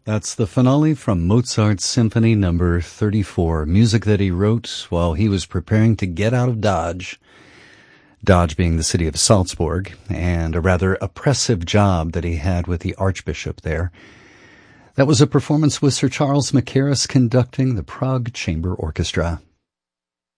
That's the finale from Mozart's Symphony No. 34, music that he wrote while he was preparing to get out of Dodge. Dodge being the city of Salzburg, and a rather oppressive job that he had with the Archbishop there. That was a performance with Sir Charles Mackerras conducting the Prague Chamber Orchestra.